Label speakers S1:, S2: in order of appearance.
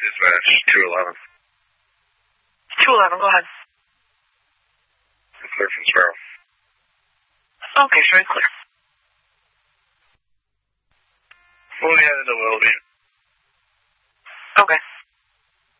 S1: Dispatch, 211.
S2: 211, go ahead.
S1: Clear from Sparrow.
S2: Okay, very clear.
S1: Fully headed to Willoughby.
S2: Okay.